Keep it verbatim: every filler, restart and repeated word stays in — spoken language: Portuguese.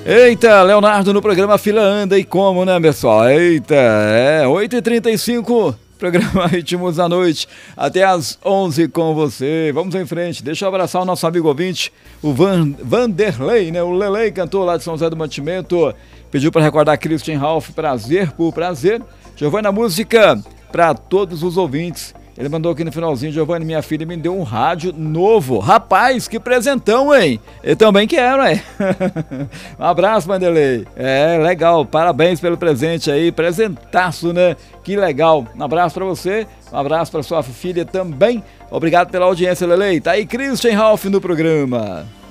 Eita, Leonardo no programa Fila Anda e como, né, pessoal? Eita, é oito e trinta e cinco, programa Ritmos da Noite, até às onze com você. Vamos em frente, deixa eu abraçar o nosso amigo ouvinte, o Van, Vanderlei, né? O Lelei, cantor lá de São José do Mantimento, pediu para recordar Christian Ralph, prazer por prazer. Giovanna Música para todos os ouvintes. Ele mandou aqui no finalzinho: Giovanni, minha filha me deu um rádio novo. Rapaz, que presentão, hein? Eu também quero, hein? Um abraço, Vanderlei. É, legal. Parabéns pelo presente aí. Presentaço, né? Que legal. Um abraço pra você. Um abraço pra sua filha também. Obrigado pela audiência, Lelei. Tá aí Christian Ralph no programa.